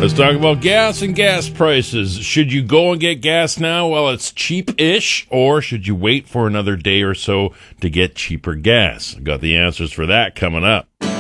Let's talk about gas and gas prices. Should you go and get gas now while it's cheap-ish, or should you wait for another day or so to get cheaper gas? I've got the answers for that coming up.